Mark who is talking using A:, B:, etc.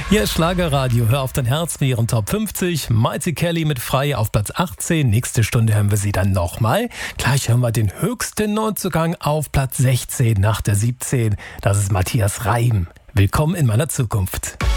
A: Hier ist Schlagerradio. Hör auf dein Herz mit ihren Top 50. Mighty Kelly mit Frei auf Platz 18. Nächste Stunde hören wir sie dann nochmal. Gleich hören wir den höchsten Neuzugang auf Platz 16 nach der 17. Das ist Matthias Reim. Willkommen in meiner Zukunft.